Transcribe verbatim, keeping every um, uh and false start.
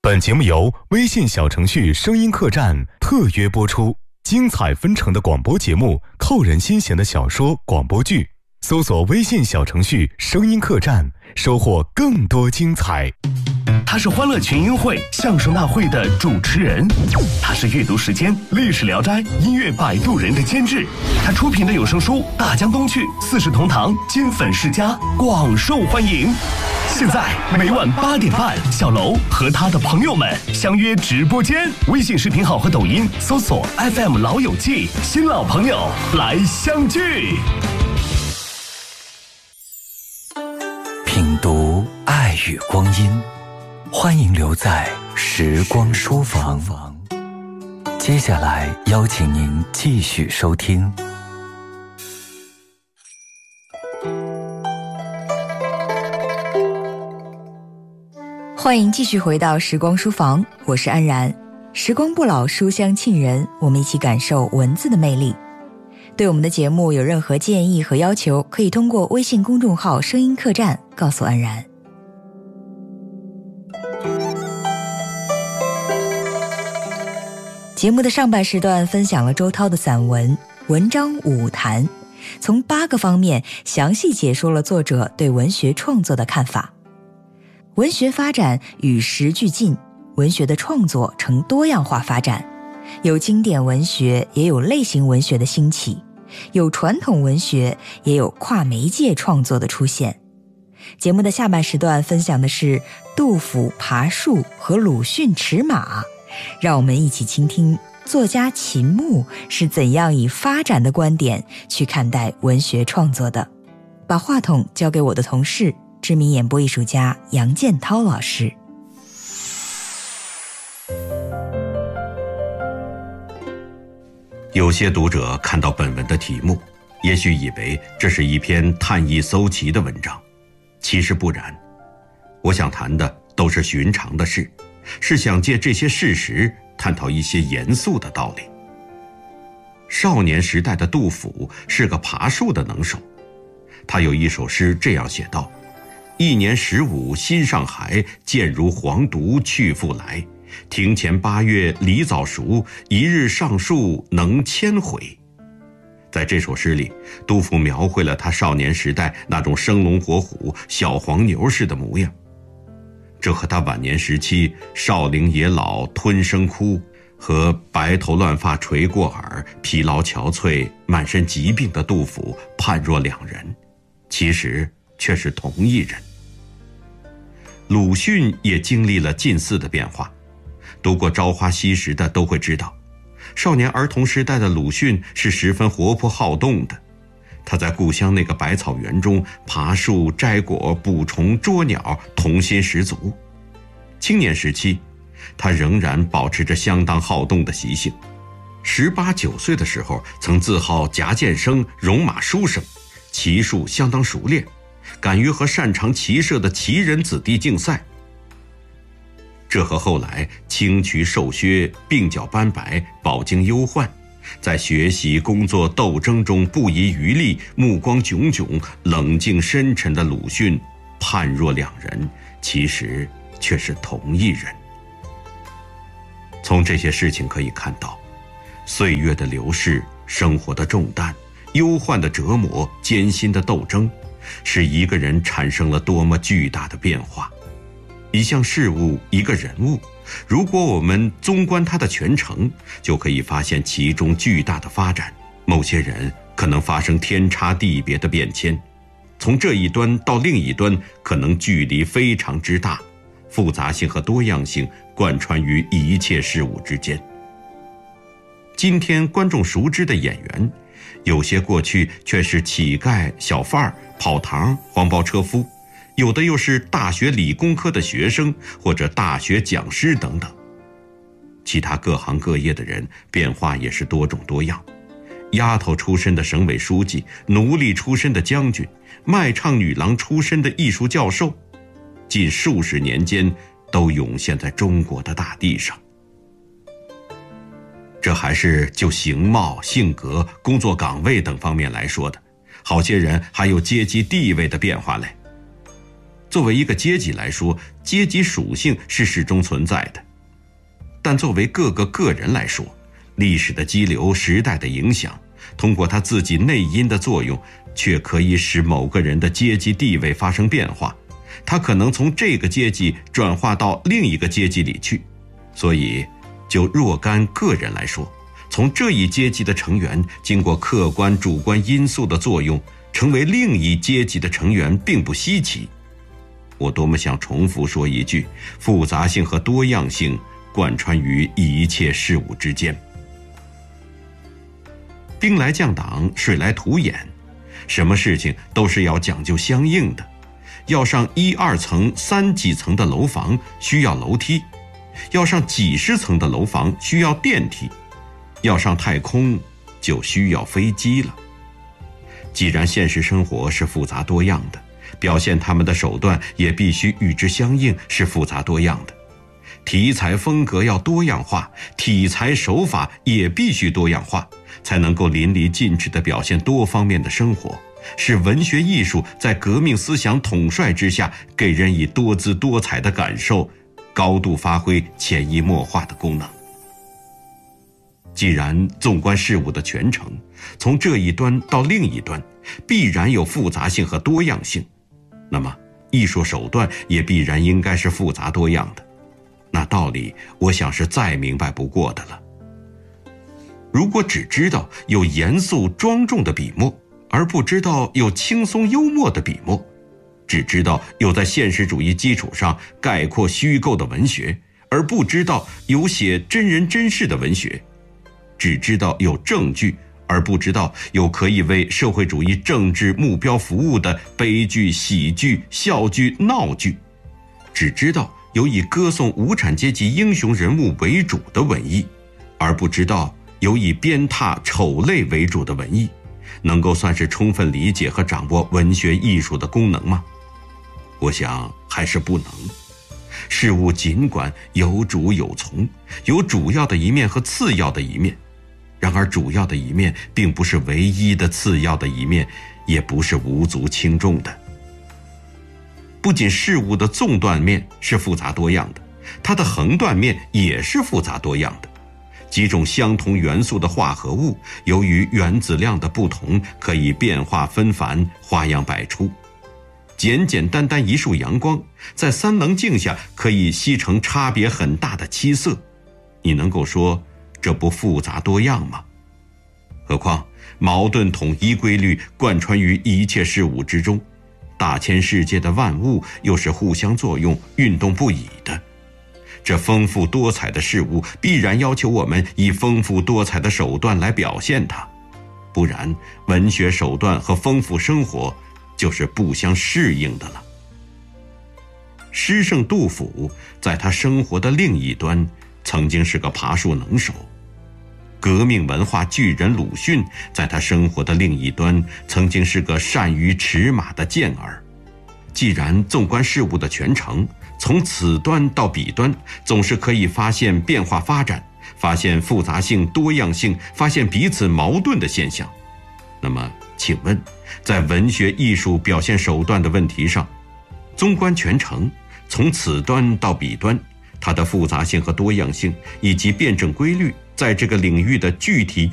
本节目由微信小程序声音客栈特约播出，精彩纷呈的广播节目，扣人心弦的小说广播剧，搜索微信小程序声音客栈，收获更多精彩。 他是欢乐群英会相声大会的主持人，他是阅读时间历史聊斋音乐摆渡人的监制，他出品的有声书《大江东去》四世同堂金粉世家广受欢迎。现在每晚八点半，小楼和他的朋友们相约直播间，微信视频号和抖音搜索 F M 老友记，新老朋友来相聚。 品读爱与光阴，欢迎留在时光书房。接下来邀请您继续收听。 欢迎继续回到时光书房，我是安然。时光不老，书香沁人，我们一起感受文字的魅力。对我们的节目有任何建议和要求，可以通过微信公众号声音客栈告诉安然。节目的上半时段分享了周涛的散文《文章五谈》，从八个方面详细解说了作者对文学创作的看法。文学发展与时俱进，文学的创作呈多样化发展，有经典文学，也有类型文学的兴起，有传统文学，也有跨媒介创作的出现。节目的下半时段分享的是杜甫爬树和鲁迅驰马，让我们一起倾听作家秦牧是怎样以发展的观点去看待文学创作的。把话筒交给我的同事，知名演播艺术家杨建涛老师。 有些读者看到本文的题目，也许以为这是一篇探异搜奇的文章，其实不然。我想谈的都是寻常的事，是想借这些事实探讨一些严肃的道理。少年时代的杜甫是个爬树的能手，他有一首诗这样写道：一年十五心上孩，渐如黄犊去复来。庭前八月梨枣熟，一日上树能千回。在这首诗里，杜甫描绘了他少年时代那种生龙活虎、小黄牛似的模样。这和他晚年时期少陵野老吞声哭和白头乱发垂过耳、疲劳憔悴、满身疾病的杜甫判若两人，其实却是同一人。鲁迅也经历了近似的变化，读过《朝花夕拾》的都会知道，少年儿童时代的鲁迅是十分活泼好动的。他在故乡那个百草园中爬树、摘果、捕虫、捉鸟，童心十足。青年时期，他仍然保持着相当好动的习性。十八九岁的时候，曾自号夹剑生、戎马书生，骑术相当熟练，敢于和擅长骑射的奇人子弟竞赛。这和后来青渠瘦削、鬓角斑白、饱经忧患，在学习、工作、斗争中不遗余力、目光炯炯、冷静深沉的鲁迅判若两人，其实却是同一人。从这些事情可以看到，岁月的流逝、生活的重担、忧患的折磨、艰辛的斗争，使一个人产生了多么巨大的变化。一项事物，一个人物，如果我们纵观他的全程，就可以发现其中巨大的发展。某些人可能发生天差地别的变迁，从这一端到另一端，可能距离非常之大，复杂性和多样性贯穿于一切事物之间。今天观众熟知的演员，有些过去却是乞丐、小贩儿、跑堂、黄包车夫，有的又是大学理工科的学生或者大学讲师等等。其他各行各业的人变化也是多种多样，丫头出身的省委书记，奴隶出身的将军，卖唱女郎出身的艺术教授，近数十年间都涌现在中国的大地上。这还是就形貌、性格、工作岗位等方面来说的，好些人还有阶级地位的变化嘞。 作为一个阶级来说，阶级属性是始终存在的。但作为各个个人来说，历史的激流、时代的影响，通过他自己内因的作用，却可以使某个人的阶级地位发生变化。他可能从这个阶级转化到另一个阶级里去。所以，就若干个人来说，从这一阶级的成员经过客观主观因素的作用，成为另一阶级的成员并不稀奇。我多么想重复说一句，复杂性和多样性贯穿于一切事物之间。兵来将挡，水来土掩，什么事情都是要讲究相应的。要上一二层、三几层的楼房，需要楼梯；要上几十层的楼房，需要电梯；要上太空，就需要飞机了。既然现实生活是复杂多样的，表现他们的手段也必须与之相应，是复杂多样的。题材风格要多样化，题材手法也必须多样化，才能够淋漓尽致地表现多方面的生活，使文学艺术在革命思想统帅之下，给人以多姿多彩的感受，高度发挥潜移默化的功能。既然纵观事物的全程，从这一端到另一端，必然有复杂性和多样性，那么艺术手段也必然应该是复杂多样的。那道理我想是再明白不过的了。如果只知道有严肃庄重的笔墨，而不知道有轻松幽默的笔墨，只知道有在现实主义基础上概括虚构的文学，而不知道有写真人真事的文学，只知道有证据，而不知道有可以为社会主义政治目标服务的悲剧、喜剧、笑剧、闹剧，只知道有以歌颂无产阶级英雄人物为主的文艺，而不知道有以鞭挞丑类为主的文艺，能够算是充分理解和掌握文学艺术的功能吗？我想还是不能。事物尽管有主有从，有主要的一面和次要的一面，然而主要的一面并不是唯一的次要的一面，也不是无足轻重的。不仅事物的纵断面是复杂多样的，它的横断面也是复杂多样的。几种相同元素的化合物，由于原子量的不同，可以变化纷繁，花样百出。简简单单一束阳光，在三棱镜下可以析成差别很大的七色，你能够说这不复杂多样吗？何况矛盾统一规律贯穿于一切事物之中，大千世界的万物又是互相作用、运动不已的。这丰富多彩的事物必然要求我们以丰富多彩的手段来表现它，不然文学手段和丰富生活就是不相适应的了。诗圣杜甫在他生活的另一端曾经是个爬树能手，革命文化巨人鲁迅在他生活的另一端曾经是个善于驰马的健儿。既然纵观事物的全程，从此端到彼端，总是可以发现变化发展，发现复杂性、多样性，发现彼此矛盾的现象，那么请问，在文学艺术表现手段的问题上，纵观全程，从此端到彼端，它的复杂性和多样性以及辩证规律在这个领域的具体